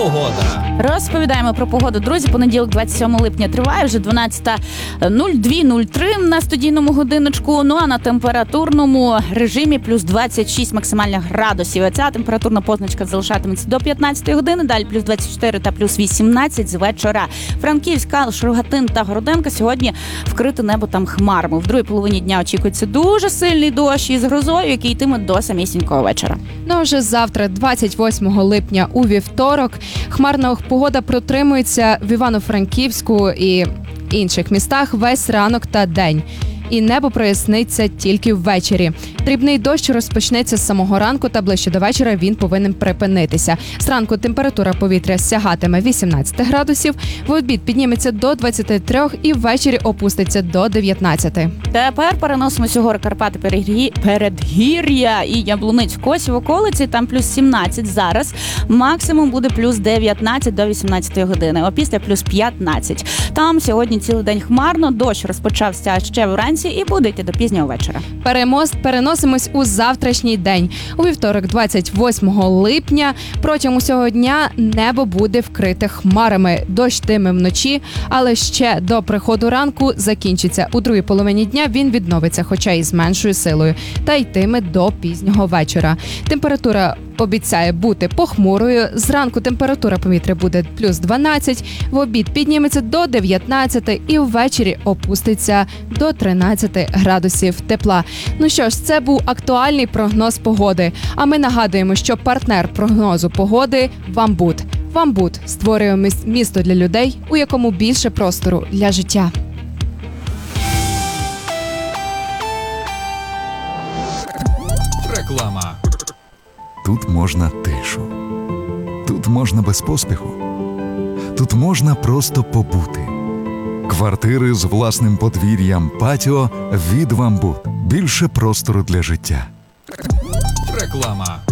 Погода. Розповідаємо про погоду. Друзі, понеділок, 27 липня триває, вже 12:02:03 на студійному годиночку. Ну а на температурному режимі плюс 26 максимальних градусів. Ця температурна позначка залишатиметься до 15 години, далі плюс 24 та плюс 18 з вечора. Франківськ, Калуш, Рогатин та Городенка сьогодні вкрите небо там хмарами. В другій половині дня очікується дуже сильний дощ із грозою, який йтиме до самісінького вечора. Ну а вже завтра, 28 липня у вівторок, хмарна погода протримується в Івано-Франківську і інших містах весь ранок та день. І небо проясниться тільки ввечері. Дрібний дощ розпочнеться з самого ранку та ближче до вечора він повинен припинитися. Зранку температура повітря сягатиме 18 градусів, в обід підніметься до 23 і ввечері опуститься до 19. Тепер переносимося у гори Карпати, Передгір'я і Яблунець, Косів, околиці, там плюс 17 зараз. Максимум буде плюс 19 до 18 години, опісля плюс 15. Там сьогодні цілий день хмарно, дощ розпочався ще вранці і буде йти до пізнього вечора. Переносимось у завтрашній день. У вівторок, 28 липня, протягом усього дня небо буде вкрите хмарами. Дощ йтиме вночі, але ще до приходу ранку закінчиться. У другій половині дня він відновиться, хоча і з меншою силою, та йтиме до пізнього вечора. Температура обіцяє бути похмурою. Зранку температура повітря буде плюс 12, в обід підніметься до 19 і ввечері опуститься до 13 градусів тепла. Ну що ж, це був актуальний прогноз погоди. А ми нагадуємо, що партнер прогнозу погоди – Вамбут. Вамбут створює місто для людей, у якому більше простору для життя. Реклама. Тут можна тишу. Тут можна без поспіху. Тут можна просто побути. Квартири з власним подвір'ям, патіо від Вамбут. Більше простору для життя. Реклама.